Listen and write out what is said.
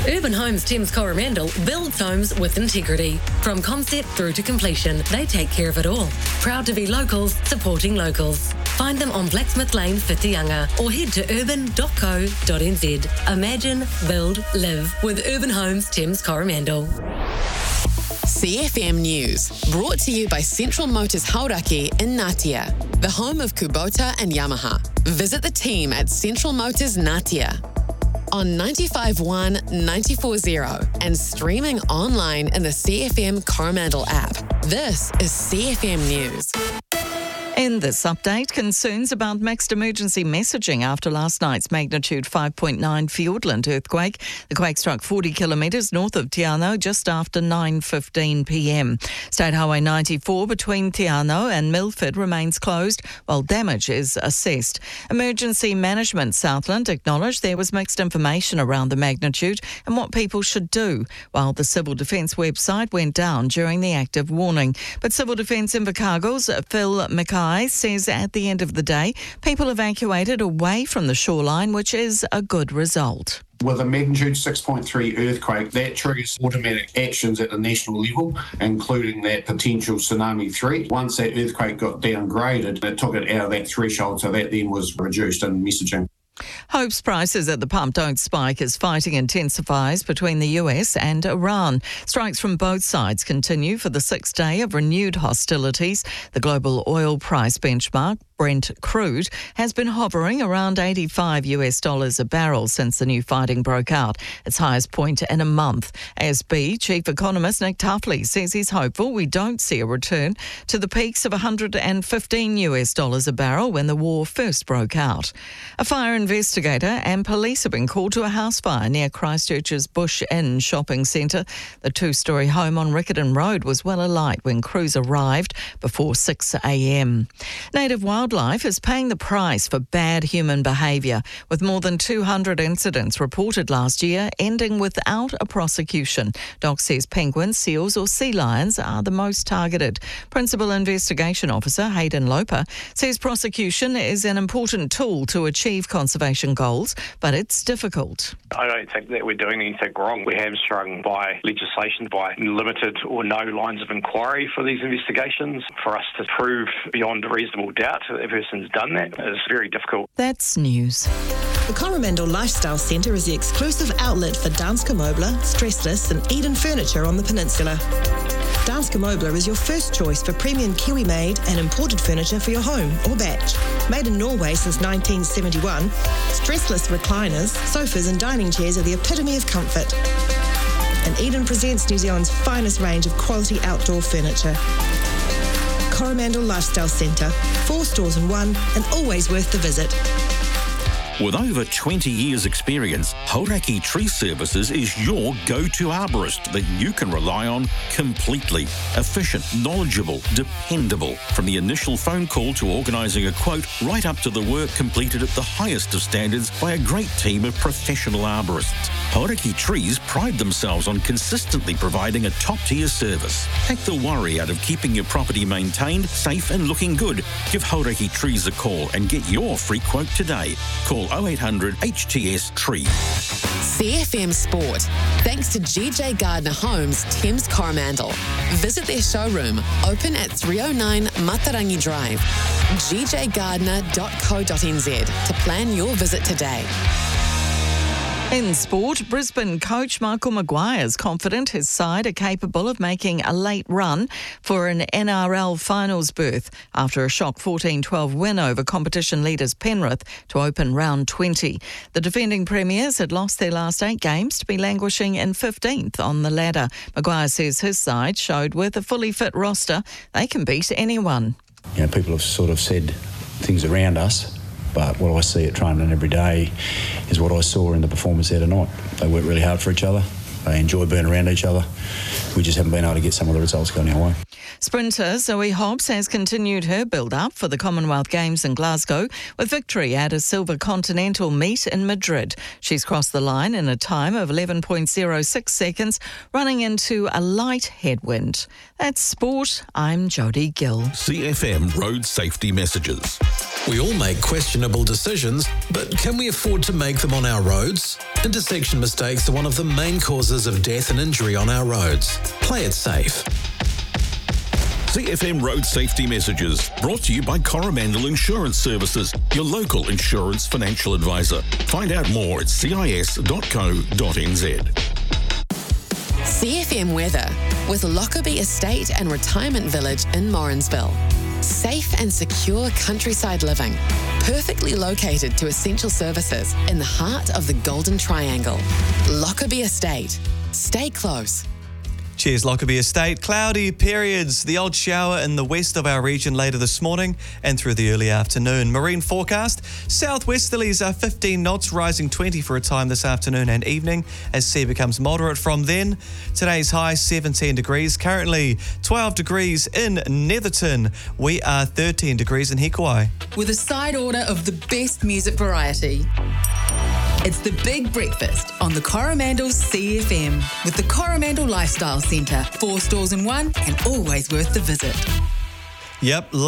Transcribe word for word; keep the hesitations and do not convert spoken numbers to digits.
Urban Homes Thames Coromandel builds homes with integrity. From concept through to completion, they take care of it all. Proud to be locals, supporting locals. Find them on Blacksmith Lane, Whitianga, or head to urban dot co dot n z. Imagine, build, live with Urban Homes Thames Coromandel. C F M News, brought to you by Central Motors Hauraki in Ngatea, the home of Kubota and Yamaha. Visit the team at Central Motors Ngatea. On ninety-five point one, ninety-four point zero and streaming online in the C F M Coromandel app. This is C F M News. In this update, concerns about mixed emergency messaging after last night's magnitude five point nine Fiordland earthquake. The quake struck forty kilometres north of Te Anau just after nine fifteen p m. State Highway ninety-four between Te Anau and Milford remains closed while damage is assessed. Emergency Management Southland acknowledged there was mixed information around the magnitude and what people should do, while the Civil Defence website went down during the active warning. But Civil Defence Invercargill's Phil Mackay says at the end of the day, people evacuated away from the shoreline, which is a good result. With a magnitude six point three earthquake, that triggers automatic actions at the national level, including that potential tsunami threat. Once that earthquake got downgraded, it took it out of that threshold, so that then was reduced in messaging. Hopes prices at the pump don't spike as fighting intensifies between the U S and Iran. Strikes from both sides continue for the sixth day of renewed hostilities. The global oil price benchmark, Brent crude, has been hovering around eighty-five U S dollars a barrel since the new fighting broke out, its highest point in a month. A S B Chief Economist Nick Tuffley says he's hopeful we don't see a return to the peaks of one hundred fifteen U S dollars a barrel when the war first broke out. A fire investigator and police have been called to a house fire near Christchurch's Bush Inn shopping centre. The two-storey home on Riccarton Road was well alight when crews arrived before six a m. Native Wildlife is paying the price for bad human behaviour, with more than two hundred incidents reported last year ending without a prosecution. Doc says penguins, seals or sea lions are the most targeted. Principal Investigation Officer Hayden Loper says prosecution is an important tool to achieve conservation goals, but it's difficult. I don't think that we're doing anything wrong. We have strung by legislation, by limited or no lines of inquiry for these investigations. For us to prove beyond a reasonable doubt that the person's done that is very difficult. That's news. The Coromandel Lifestyle Centre is the exclusive outlet for Danske Møbler, Stressless and Eden Furniture on the peninsula. Danske Møbler is your first choice for premium Kiwi-made and imported furniture for your home or batch. Made in Norway since nineteen seventy-one, stressless recliners, sofas and dining chairs are the epitome of comfort. And Eden presents New Zealand's finest range of quality outdoor furniture. Coromandel Lifestyle Centre, four stores in one and always worth the visit. With over twenty years experience, Hauraki Tree Services is your go-to arborist that you can rely on completely. Efficient, knowledgeable, dependable. From the initial phone call to organising a quote, right up to the work completed at the highest of standards by a great team of professional arborists. Hauraki Trees pride themselves on consistently providing a top-tier service. Take the worry out of keeping your property maintained, safe and looking good. Give Hauraki Trees a call and get your free quote today. Call oh eight hundred H T S Tree. C F M Sport, thanks to G J Gardner Homes, Thames Coromandel. Visit their showroom, open at three oh nine Matarangi Drive, g j gardner dot co dot n z to plan your visit today. In sport, Brisbane coach Michael Maguire is confident his side are capable of making a late run for an N R L finals berth after a shock fourteen twelve win over competition leaders Penrith to open round twenty. The defending premiers had lost their last eight games to be languishing in fifteenth on the ladder. Maguire says his side showed with a fully fit roster they can beat anyone. You know, people have sort of said things around us, but what I see at training every day is what I saw in the performance there tonight. They work really hard for each other. They enjoy being around each other. we just haven't been able to get some of the results going our way. Sprinter Zoe Hobbs has continued her build-up for the Commonwealth Games in Glasgow with victory at a silver continental meet in Madrid. She's crossed the line in a time of eleven point oh six seconds, running into a light headwind. That's sport. I'm Jodie Gill. C F M Road Safety Messages. We all make questionable decisions, but can we afford to make them on our roads? Intersection mistakes are one of the main causes of death and injury on our roads. Play it safe. C F M Road Safety Messages, brought to you by Coromandel Insurance Services, your local insurance financial advisor. Find out more at c i s dot co dot n z. C F M weather with Lockerbie Estate and Retirement Village in Morrinsville. Safe and secure countryside living, perfectly located to essential services in the heart of the Golden Triangle. Lockerbie Estate. Stay close. Cheers, Lockerbie Estate. Cloudy periods. The odd shower in the west of our region later this morning and through the early afternoon. Marine forecast. Southwesterlies are fifteen knots, rising twenty for a time this afternoon and evening as sea becomes moderate from then. Today's high seventeen degrees. Currently twelve degrees in Netherton. We are thirteen degrees in Hikuai. With a side order of the best music variety. It's the Big Breakfast on the Coromandel C F M with the Coromandel Lifestyle Centre. Four stores in one and always worth the visit. Yep.